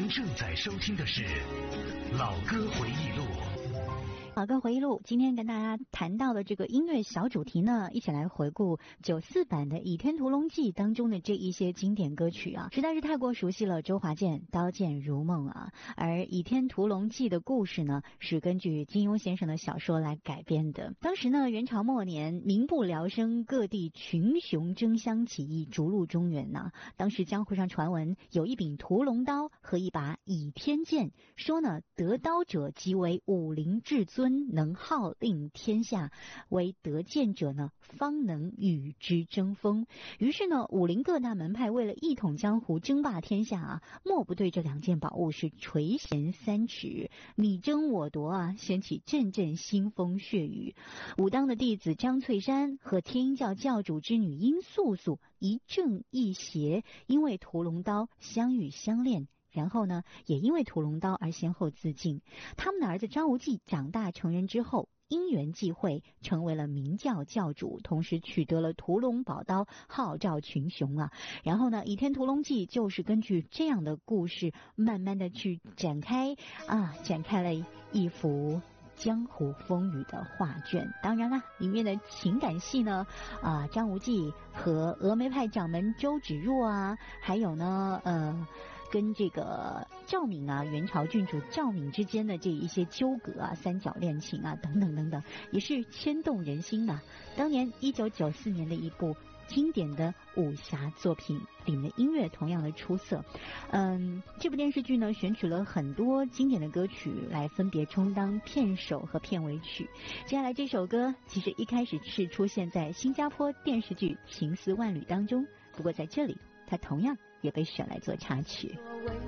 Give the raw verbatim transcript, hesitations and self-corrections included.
您正在收听的是《老歌回忆录》。 老歌回忆录，今天跟大家谈到的这个音乐小主题呢，一起来回顾九四版的《倚天屠龙记》当中的这一些经典歌曲啊，实在是太过熟悉了。周华健《刀剑如梦》啊，而《倚天屠龙记》的故事呢，是根据金庸先生的小说来改编的。当时呢，元朝末年，民不聊生，各地群雄争相起义，逐鹿中原呐、啊。当时江湖上传闻有一柄屠龙刀和一把倚天剑，说呢，得刀者即为武林至尊，能号令天下，为得剑者呢，方能与之争锋。于是呢，武林各大门派为了一统江湖、争霸天下啊，莫不对这两件宝物是垂涎三尺，你争我夺啊，掀起阵阵腥风血雨。武当的弟子张翠山和天鹰教教主之女殷素素一正一邪，因为屠龙刀相遇相恋，然后呢，也因为屠龙刀而先后自尽。他们的儿子张无忌长大成人之后，因缘际会成为了明教教主，同时取得了屠龙宝刀，号召群雄啊。然后呢，《倚天屠龙记》就是根据这样的故事，慢慢的去展开啊，展开了一幅江湖风雨的画卷。当然啦，里面的情感戏呢，啊，张无忌和峨眉派掌门周芷若啊，还有呢，呃。跟这个赵敏啊，元朝郡主赵敏之间的这一些纠葛啊，三角恋情啊，等等等等，也是牵动人心的。当年一九九四年的一部经典的武侠作品，里面的音乐同样的出色。嗯，这部电视剧呢，选取了很多经典的歌曲来分别充当片首和片尾曲。接下来这首歌其实一开始是出现在新加坡电视剧《情丝万缕》当中，不过在这里它同样也被选来做插曲。